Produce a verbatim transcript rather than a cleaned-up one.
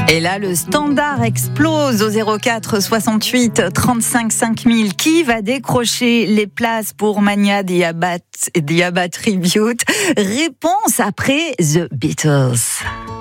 Et là, le standard explose au zéro quatre soixante-huit trente-cinq cinq mille. Qui va décrocher les places pour Mania Diaba Tribute? Réponse après The Beatles.